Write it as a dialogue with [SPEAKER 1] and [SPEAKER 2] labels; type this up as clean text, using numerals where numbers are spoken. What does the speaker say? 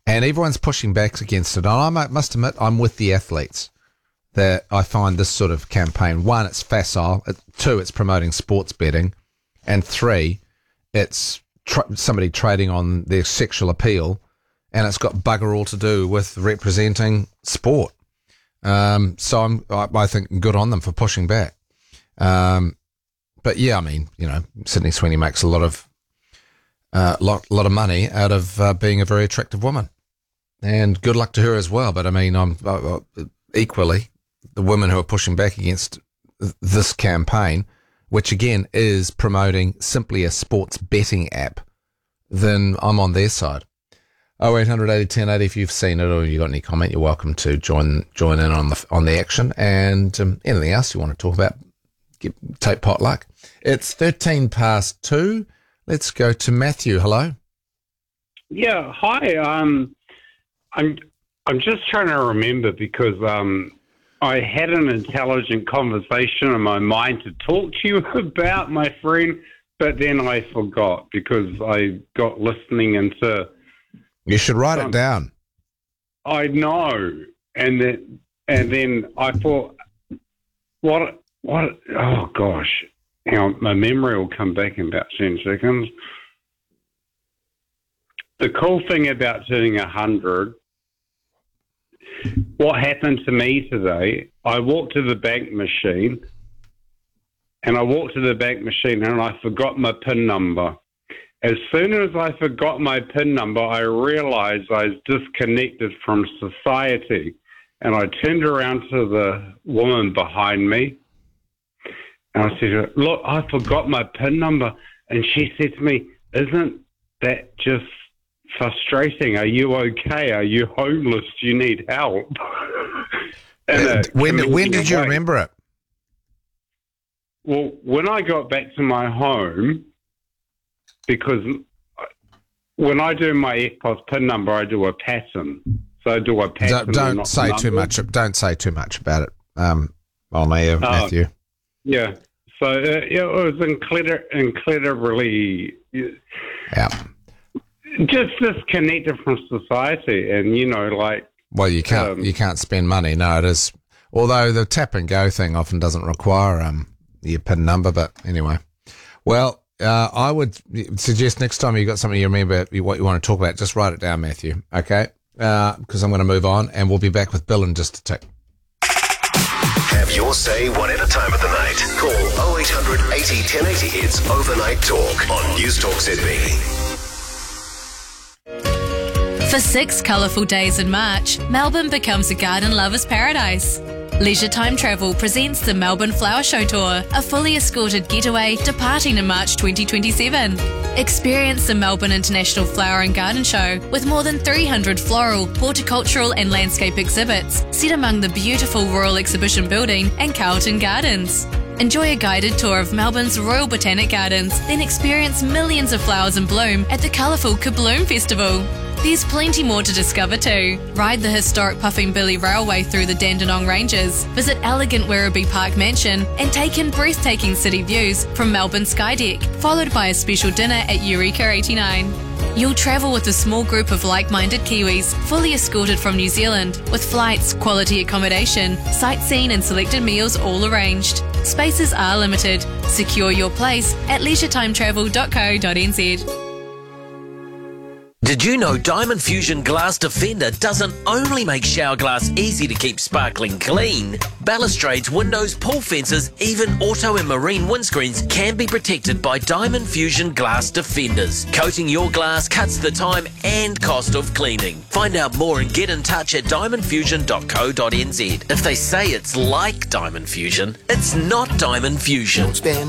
[SPEAKER 1] And everyone's pushing back against it. And I must admit, I'm with the athletes that I find this sort of campaign, one, it's facile, two, it's promoting sports betting, and three, it's somebody trading on their sexual appeal, and it's got bugger all to do with representing sport. So I think good on them for pushing back. But yeah, I mean, Sydney Sweeney makes a lot of money out of being a very attractive woman, and good luck to her as well. But I mean, I'm equally the women who are pushing back against this campaign, which again is promoting simply a sports betting app, then I'm on their side. 0800 80 1080 if you've seen it or you got any comment, you're welcome to join in on the action. And anything else you want to talk about, take potluck. It's 13 past 2. Let's go to Matthew. Hello.
[SPEAKER 2] Yeah, hi. I'm just trying to remember because I had an intelligent conversation in my mind to talk to you about, my friend, but then I forgot because I got listening into.
[SPEAKER 1] You should write it down.
[SPEAKER 2] I know, and then I thought, what? Oh gosh, hang on, my memory will come back in about 10 seconds. The cool thing about turning 100. What happened to me today, I walked to the bank machine and I forgot my PIN number. As soon as I forgot my PIN number, I realized I was disconnected from society. And I turned around to the woman behind me and I said to her, look, I forgot my PIN number. And she said to me, isn't that just frustrating? Are you okay? Are you homeless? Do you need help?
[SPEAKER 1] When did you remember it?
[SPEAKER 2] Well, when I got back to my home, because when I do my EFTPOS PIN number, I do a pattern. So I do a pattern.
[SPEAKER 1] Don't say too much. Don't say too much about it. On air, Matthew.
[SPEAKER 2] Yeah. So it was incredibly.
[SPEAKER 1] Yeah.
[SPEAKER 2] Just disconnected from society, and
[SPEAKER 1] Well, you can't spend money. No, it is. Although the tap and go thing often doesn't require your PIN number, but anyway. Well, I would suggest next time you got something you remember what you want to talk about, just write it down, Matthew. Okay, because I'm going to move on, and we'll be back with Bill in just a tick.
[SPEAKER 3] Have your say whatever time of the night. Call 0800 80 1080. It's Overnight Talk on News Talk Sydney.
[SPEAKER 4] For 6 colourful days in March, Melbourne becomes a garden lover's paradise. Leisure Time Travel presents the Melbourne Flower Show Tour, a fully escorted getaway departing in March 2027. Experience the Melbourne International Flower and Garden Show with more than 300 floral, horticultural and landscape exhibits set among the beautiful Royal Exhibition Building and Carlton Gardens. Enjoy a guided tour of Melbourne's Royal Botanic Gardens, then experience millions of flowers in bloom at the colourful Kabloom Festival. There's plenty more to discover too. Ride the historic Puffing Billy Railway through the Dandenong Ranges, visit elegant Werribee Park Mansion and take in breathtaking city views from Melbourne Skydeck, followed by a special dinner at Eureka 89. You'll travel with a small group of like-minded Kiwis, fully escorted from New Zealand, with flights, quality accommodation, sightseeing and selected meals all arranged. Spaces are limited. Secure your place at leisure-timetravel.co.nz.
[SPEAKER 5] Did you know Diamond Fusion Glass Defender doesn't only make shower glass easy to keep sparkling clean? Balustrades, windows, pool fences, even auto and marine windscreens can be protected by Diamond Fusion Glass Defenders. Coating your glass cuts the time and cost of cleaning. Find out more and get in touch at diamondfusion.co.nz. If they say it's like Diamond Fusion, it's not Diamond Fusion.